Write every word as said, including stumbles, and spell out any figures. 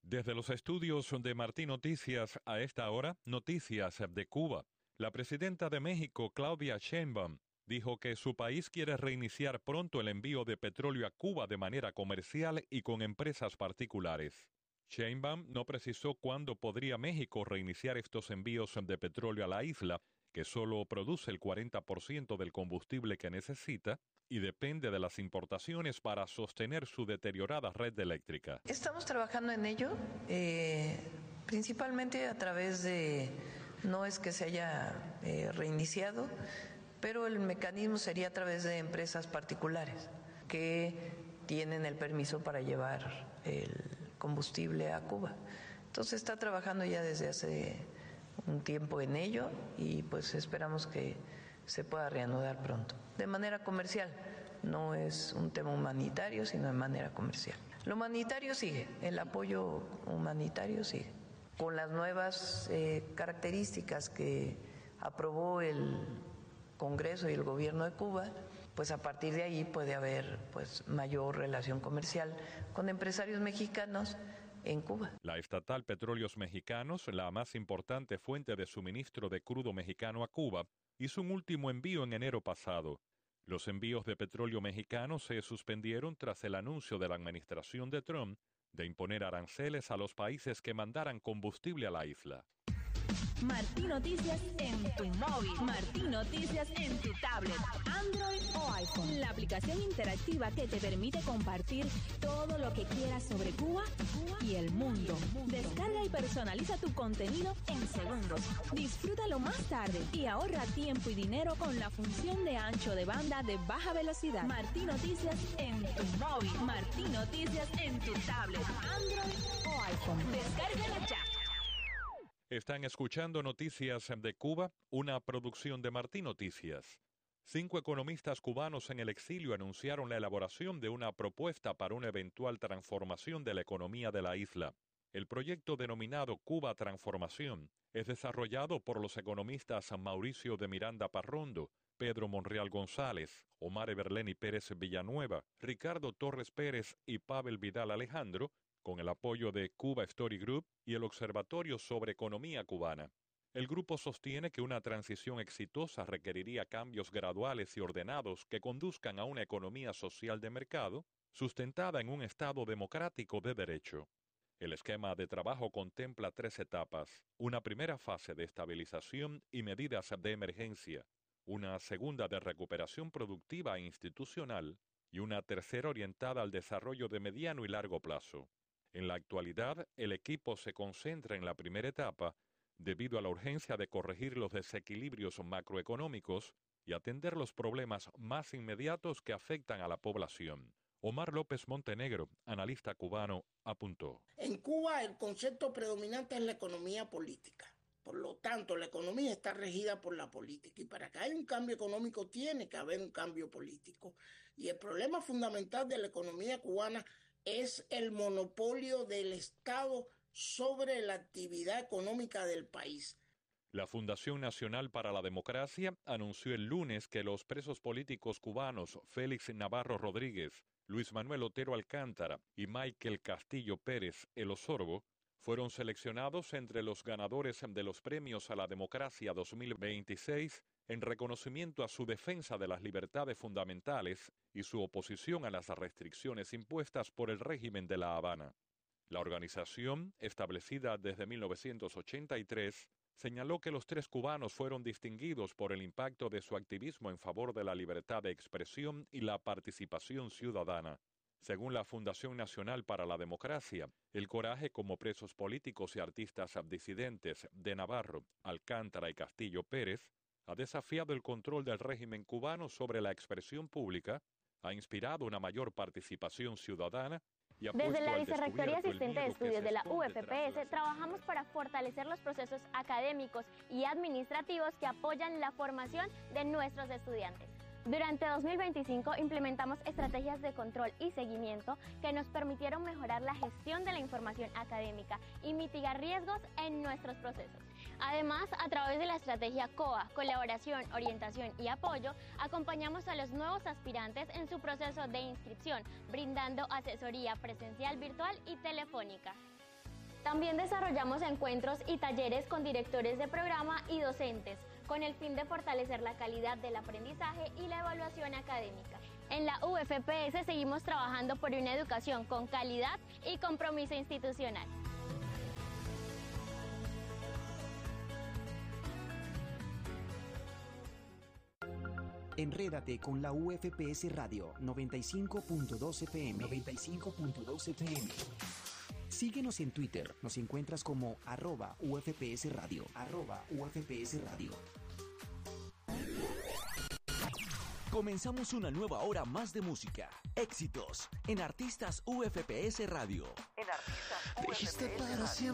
Desde los estudios de Martín Noticias a esta hora, noticias de Cuba. La presidenta de México, Claudia Sheinbaum, dijo que su país quiere reiniciar pronto el envío de petróleo a Cuba de manera comercial y con empresas particulares. Sheinbaum no precisó cuándo podría México reiniciar estos envíos de petróleo a la isla, que solo produce el cuarenta por ciento del combustible que necesita y depende de las importaciones para sostener su deteriorada red eléctrica. Estamos trabajando en ello, eh, principalmente a través de, no es que se haya eh, reiniciado, pero el mecanismo sería a través de empresas particulares que tienen el permiso para llevar el combustible a Cuba. Entonces está trabajando ya desde hace un tiempo en ello y pues esperamos que se pueda reanudar pronto, de manera comercial. No es un tema humanitario, sino de manera comercial. Lo humanitario sigue, el apoyo humanitario sigue, con las nuevas eh, características que aprobó el Congreso y el Gobierno de Cuba. Pues a partir de ahí puede haber pues mayor relación comercial con empresarios mexicanos en Cuba. La estatal Petróleos Mexicanos, la más importante fuente de suministro de crudo mexicano a Cuba, hizo un último envío en enero pasado. Los envíos de petróleo mexicano se suspendieron tras el anuncio de la administración de Trump de imponer aranceles a los países que mandaran combustible a la isla. Martín Noticias en tu móvil, Martín Noticias en tu tablet, Android o iPhone. La aplicación interactiva que te permite compartir todo lo que quieras sobre Cuba y el mundo. Descarga y personaliza tu contenido en segundos. Disfrútalo más tarde y ahorra tiempo y dinero con la función de ancho de banda de baja velocidad. Martín Noticias en tu móvil, Martín Noticias en tu tablet, Android o iPhone. Descárgala ya. Están escuchando Noticias de Cuba, una producción de Martín Noticias. Cinco economistas cubanos en el exilio anunciaron la elaboración de una propuesta para una eventual transformación de la economía de la isla. El proyecto denominado Cuba Transformación es desarrollado por los economistas Mauricio de Miranda Parrondo, Pedro Monreal González, Omar Everleni Pérez Villanueva, Ricardo Torres Pérez y Pavel Vidal Alejandro, con el apoyo de Cuba Story Group y el Observatorio sobre Economía Cubana. El grupo sostiene que una transición exitosa requeriría cambios graduales y ordenados que conduzcan a una economía social de mercado, sustentada en un Estado democrático de derecho. El esquema de trabajo contempla tres etapas: una primera fase de estabilización y medidas de emergencia, una segunda de recuperación productiva e institucional y una tercera orientada al desarrollo de mediano y largo plazo. En la actualidad, el equipo se concentra en la primera etapa debido a la urgencia de corregir los desequilibrios macroeconómicos y atender los problemas más inmediatos que afectan a la población. Omar López Montenegro, analista cubano, apuntó. En Cuba el concepto predominante es la economía política. Por lo tanto, la economía está regida por la política. Y para que haya un cambio económico tiene que haber un cambio político. Y el problema fundamental de la economía cubana es el monopolio del Estado sobre la actividad económica del país. La Fundación Nacional para la Democracia anunció el lunes que los presos políticos cubanos Félix Navarro Rodríguez, Luis Manuel Otero Alcántara y Michael Castillo Pérez El Osorbo fueron seleccionados entre los ganadores de los premios a la democracia dos mil veintiséis en reconocimiento a su defensa de las libertades fundamentales y su oposición a las restricciones impuestas por el régimen de La Habana. La organización, establecida desde mil novecientos ochenta y tres, señaló que los tres cubanos fueron distinguidos por el impacto de su activismo en favor de la libertad de expresión y la participación ciudadana. Según la Fundación Nacional para la Democracia, el coraje como presos políticos y artistas disidentes de Navarro, Alcántara y Castillo Pérez ha desafiado el control del régimen cubano sobre la expresión pública, ha inspirado una mayor participación ciudadana y ha puesto Desde la al Vicerrectoría descubierto el Asistente de miedo que Estudios se de la esconde U F tras P S las trabajamos para fortalecer los procesos académicos y administrativos que apoyan la formación de nuestros estudiantes. Durante dos mil veinticinco implementamos estrategias de control y seguimiento que nos permitieron mejorar la gestión de la información académica y mitigar riesgos en nuestros procesos. Además, a través de la estrategia C O A, colaboración, orientación y apoyo, acompañamos a los nuevos aspirantes en su proceso de inscripción, brindando asesoría presencial, virtual y telefónica. También desarrollamos encuentros y talleres con directores de programa y docentes, con el fin de fortalecer la calidad del aprendizaje y la evaluación académica. En la U F P S seguimos trabajando por una educación con calidad y compromiso institucional. Enrédate con la U F P S Radio noventa y cinco punto dos F M. noventa y cinco punto dos F M. Síguenos en Twitter, nos encuentras como arroba U F P S Radio, arroba U F P S Radio. Comenzamos una nueva hora más de música, éxitos, en Artistas U F P S Radio. En Artistas U F P S Radio.